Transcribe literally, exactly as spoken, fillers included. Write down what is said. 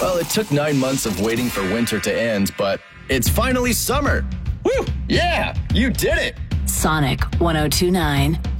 Well, it took nine months of waiting for winter to end, but it's finally summer. Woo! Yeah, you did it! Sonic one oh two nine.